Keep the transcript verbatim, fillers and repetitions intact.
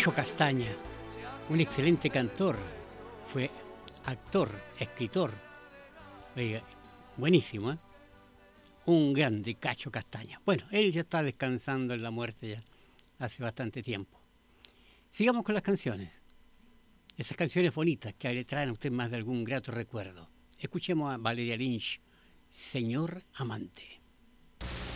Cacho Castaña, un excelente cantor, fue actor, escritor, oiga, buenísimo, ¿eh? Un grande Cacho Castaña. Bueno, él ya está descansando en la muerte ya hace bastante tiempo. Sigamos con las canciones. Esas canciones bonitas que le traen a usted más de algún grato recuerdo. Escuchemos a Valeria Lynch, Señor Amante.